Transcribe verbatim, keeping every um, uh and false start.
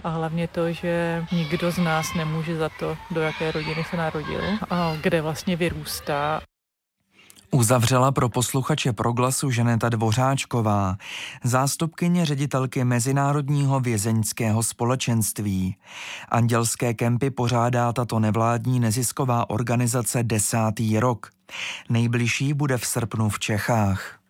a hlavně to, že nikdo z nás nemůže za to, do jaké rodiny se narodil a kde vlastně vyrůstá. Uzavřela pro posluchače Proglasu Žaneta Dvořáčková, zástupkyně ředitelky Mezinárodního vězeňského společenství. Andělské kempy pořádá tato nevládní nezisková organizace desátý rok. Nejbližší bude v srpnu v Čechách.